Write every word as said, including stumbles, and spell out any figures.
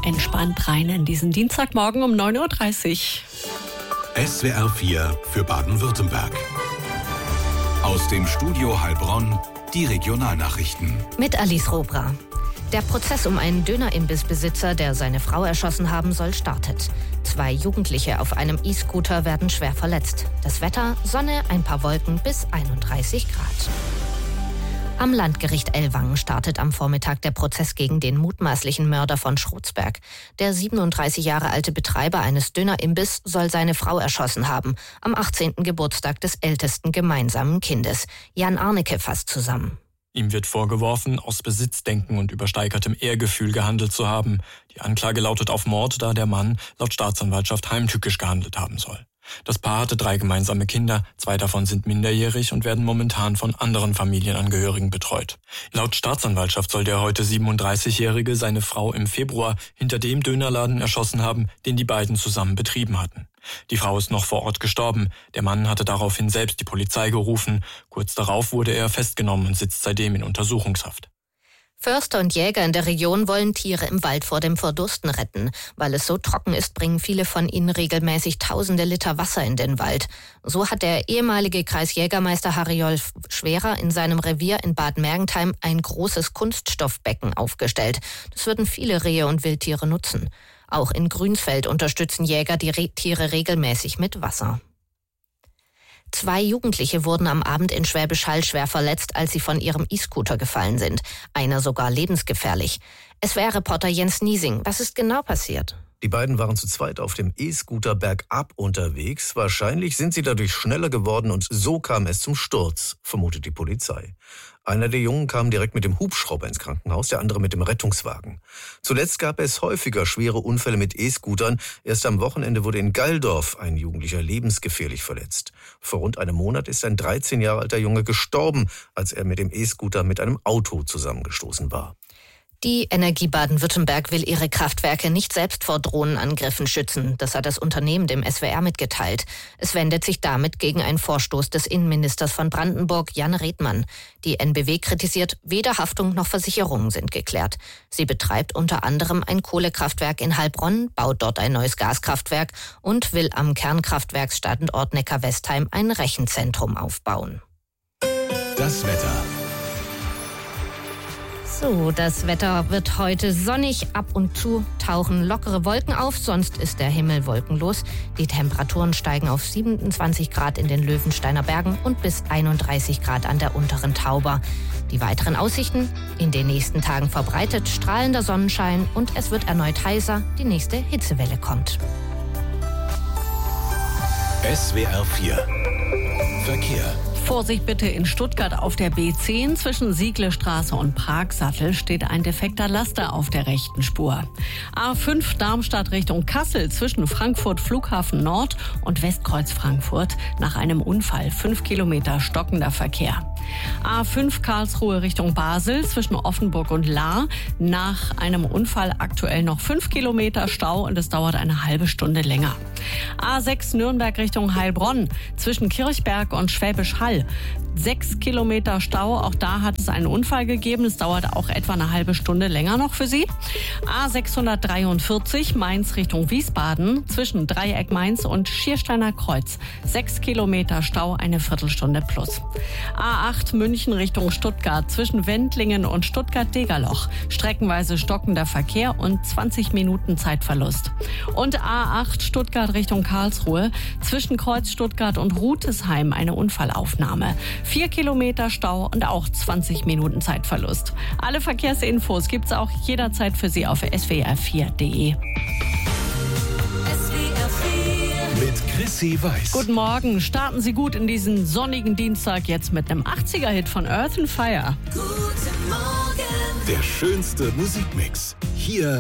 entspannt rein in diesen Dienstagmorgen um neun Uhr dreißig. S W R vier für Baden-Württemberg. Aus dem Studio Heilbronn die Regionalnachrichten. Mit Alice Robra. Der Prozess um einen Döner-Imbissbesitzer, der seine Frau erschossen haben soll, startet. Zwei Jugendliche auf einem E-Scooter werden schwer verletzt. Das Wetter: Sonne, ein paar Wolken bis einunddreißig Grad. Am Landgericht Ellwangen startet am Vormittag der Prozess gegen den mutmaßlichen Mörder von Schrotzberg. Der siebenunddreißig Jahre alte Betreiber eines Döner-Imbiss soll seine Frau erschossen haben, am achtzehnten Geburtstag des ältesten gemeinsamen Kindes. Jan Arnecke fasst zusammen. Ihm wird vorgeworfen, aus Besitzdenken und übersteigertem Ehrgefühl gehandelt zu haben. Die Anklage lautet auf Mord, da der Mann laut Staatsanwaltschaft heimtückisch gehandelt haben soll. Das Paar hatte drei gemeinsame Kinder, zwei davon sind minderjährig und werden momentan von anderen Familienangehörigen betreut. Laut Staatsanwaltschaft soll der heute siebenunddreißigjährige seine Frau im Februar hinter dem Dönerladen erschossen haben, den die beiden zusammen betrieben hatten. Die Frau ist noch vor Ort gestorben. Der Mann hatte daraufhin selbst die Polizei gerufen. Kurz darauf wurde er festgenommen und sitzt seitdem in Untersuchungshaft. Förster und Jäger in der Region wollen Tiere im Wald vor dem Verdursten retten. Weil es so trocken ist, bringen viele von ihnen regelmäßig tausende Liter Wasser in den Wald. So hat der ehemalige Kreisjägermeister Harry-Jolf Schwerer in seinem Revier in Bad Mergentheim ein großes Kunststoffbecken aufgestellt. Das würden viele Rehe und Wildtiere nutzen. Auch in Grünsfeld unterstützen Jäger die Re- Tiere regelmäßig mit Wasser. Zwei Jugendliche wurden am Abend in Schwäbisch Hall schwer verletzt, als sie von ihrem E-Scooter gefallen sind. Einer sogar lebensgefährlich. S W R-Reporter Jens Niesing, was ist genau passiert? Die beiden waren zu zweit auf dem E-Scooter bergab unterwegs. Wahrscheinlich sind sie dadurch schneller geworden und so kam es zum Sturz, vermutet die Polizei. Einer der Jungen kam direkt mit dem Hubschrauber ins Krankenhaus, der andere mit dem Rettungswagen. Zuletzt gab es häufiger schwere Unfälle mit E-Scootern. Erst am Wochenende wurde in Galldorf ein Jugendlicher lebensgefährlich verletzt. Vor rund einem Monat ist ein dreizehn Jahre alter Junge gestorben, als er mit dem E-Scooter mit einem Auto zusammengestoßen war. Die Energie Baden-Württemberg will ihre Kraftwerke nicht selbst vor Drohnenangriffen schützen. Das hat das Unternehmen dem S W R mitgeteilt. Es wendet sich damit gegen einen Vorstoß des Innenministers von Brandenburg, Jan Redmann. Die N B W kritisiert, weder Haftung noch Versicherungen sind geklärt. Sie betreibt unter anderem ein Kohlekraftwerk in Heilbronn, baut dort ein neues Gaskraftwerk und will am Kernkraftwerksstandort Neckar-Westheim ein Rechenzentrum aufbauen. Das Wetter. So, das Wetter wird heute sonnig, ab und zu tauchen lockere Wolken auf, sonst ist der Himmel wolkenlos. Die Temperaturen steigen auf siebenundzwanzig Grad in den Löwensteiner Bergen und bis einunddreißig Grad an der unteren Tauber. Die weiteren Aussichten: in den nächsten Tagen verbreitet strahlender Sonnenschein und es wird erneut heißer, die nächste Hitzewelle kommt. S W R vier Verkehr. Vorsicht bitte in Stuttgart auf der B zehn. Zwischen Sieglestraße und Pragsattel steht ein defekter Laster auf der rechten Spur. A fünf Darmstadt Richtung Kassel zwischen Frankfurt Flughafen Nord und Westkreuz Frankfurt nach einem Unfall. Fünf Kilometer stockender Verkehr. A fünf Karlsruhe Richtung Basel zwischen Offenburg und Lahr. Nach einem Unfall aktuell noch fünf Kilometer Stau und es dauert eine halbe Stunde länger. A sechs Nürnberg Richtung Heilbronn zwischen Kirchberg und Schwäbisch Hall. Sechs Kilometer Stau, auch da hat es einen Unfall gegeben. Es dauert auch etwa eine halbe Stunde länger noch für Sie. A sechshundertdreiundvierzig Mainz Richtung Wiesbaden zwischen Dreieck Mainz und Schiersteiner Kreuz. Sechs Kilometer Stau, eine Viertelstunde plus. A acht München Richtung Stuttgart zwischen Wendlingen und Stuttgart-Degerloch. Streckenweise stockender Verkehr und zwanzig Minuten Zeitverlust. Und A acht Stuttgart Richtung Karlsruhe zwischen Kreuz Stuttgart und Rutesheim eine Unfallaufnahme. Vier Kilometer Stau und auch zwanzig Minuten Zeitverlust. Alle Verkehrsinfos gibt's auch jederzeit für Sie auf s w r vier punkt d e. Mit Chrissy Weiß. Guten Morgen, starten Sie gut in diesen sonnigen Dienstag jetzt mit einem achtziger-Hit von Earth and Fire. Der schönste Musikmix. Hier